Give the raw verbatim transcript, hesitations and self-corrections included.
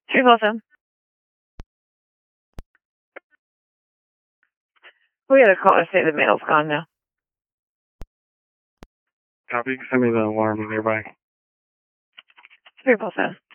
Triple seven. We got a call to say the mail's gone now. Copy. Send me the alarm nearby. Triple seven.